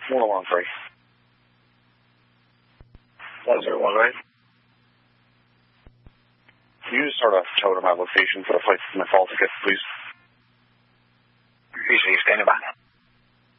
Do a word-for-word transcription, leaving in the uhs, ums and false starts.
More along three. one zero one, right? Can you just sort of totem my location for the place in the fall ticket, please? Easy, standing by.